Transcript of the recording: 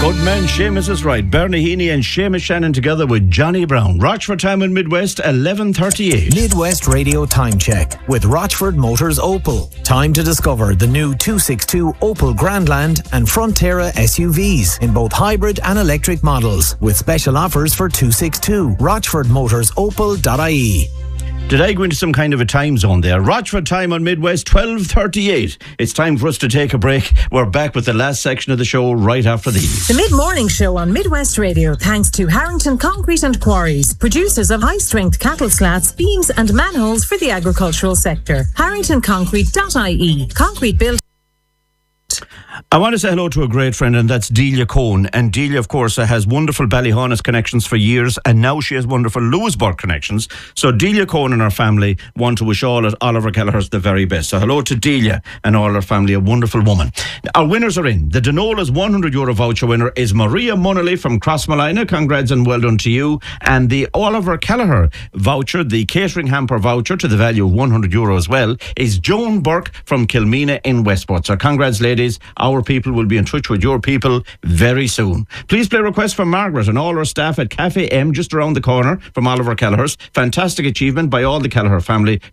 Man, Seamus is right. Bernie Heaney and Seamus Shannon together with Johnny Brown. Rochford time in Midwest, 11:38. Midwest Radio Time Check with Rochford Motors Opel. Time to discover the new 262 Opel Grandland and Frontera SUVs in both hybrid and electric models with special offers for 262. RochfordMotorsOpel.ie. Did I go into some kind of a time zone there? Rochford time on Midwest, 12:38. It's time for us to take a break. We're back with the last section of the show right after these. The mid-morning show on Midwest Radio, thanks to Harrington Concrete and Quarries, producers of high-strength cattle slats, beams and manholes for the agricultural sector. HarringtonConcrete.ie. Concrete built. I want to say hello to a great friend, and that's Delia Cohn. And Delia, of course, has wonderful Ballyhonus connections for years, and now she has wonderful Lewisburg connections. So Delia Cohn and her family want to wish all at Oliver Kelleher's the very best. So hello to Delia and all her family, a wonderful woman. Our winners are in. The Denola's €100 voucher winner is Maria Munnelly from Crossmalina. Congrats and well done to you. And the Oliver Kelleher voucher, the catering hamper voucher to the value of €100 as well, is Joan Burke from Kilmena in Westport. So congrats, ladies. Our people will be in touch with your people very soon. Please play requests for Margaret and all her staff at Cafe M just around the corner from Oliver Kelleher's. Fantastic achievement by all the Kelleher family.